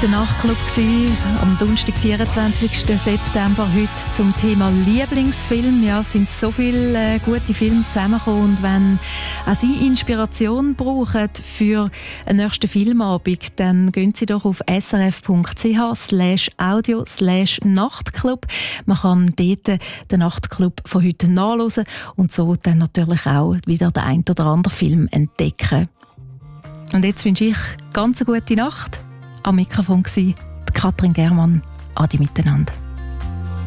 der Nachtclub am Donnerstag, 24. September, heute zum Thema Lieblingsfilm. Ja, es sind so viele gute Filme zusammengekommen, und wenn auch Sie Inspiration brauchen für einen nächsten Filmabend, dann gehen Sie doch auf srf.ch/audio/Nachtclub. Man kann dort den Nachtclub von heute nachhören und so dann natürlich auch wieder den ein oder anderen Film entdecken. Und jetzt wünsche ich ganz eine gute Nacht. Am Mikrofon war Katrin Germann. Adi miteinander.